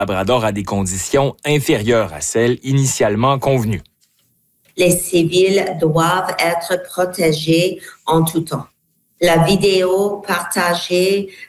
Labrador à des conditions inférieures à celles initialement convenues. Les civils doivent être protégés en tout temps. La vidéo partagée